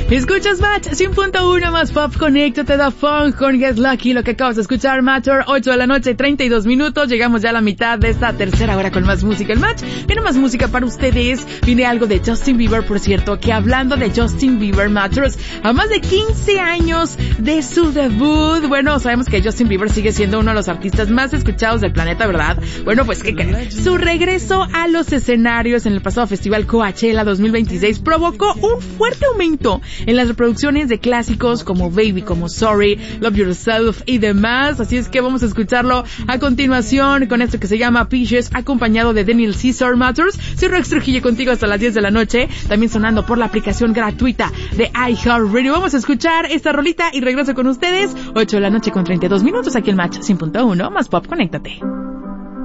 Escuchas Match 100.1 más pop, conéctate da funk con Get Lucky. Lo que acabas de escuchar, Matter, 8 de la noche, 32 minutos. Llegamos ya a la mitad de esta tercera hora con más música. El Match viene más música para ustedes. Viene algo de Justin Bieber, por cierto, que hablando de Justin Bieber, Matters, a más de 15 años de su debut. Bueno, sabemos que Justin Bieber sigue siendo uno de los artistas más escuchados del planeta, ¿verdad? Bueno, pues ¿qué creen? Su regreso a los escenarios en el pasado Festival Coachella 2026 provocó un fuerte aumento en las reproducciones de clásicos como Baby, como Sorry, Love Yourself y demás. Así es que vamos a escucharlo a continuación con esto que se llama Peaches, acompañado de Daniel Caesar. Matters. Soy Rex Trujillo contigo hasta las 10 de la noche, también sonando por la aplicación gratuita de iHeartRadio. Vamos a escuchar esta rolita y regreso con ustedes, 8 de la noche con 32 minutos aquí en Match 100.1 más pop, conéctate.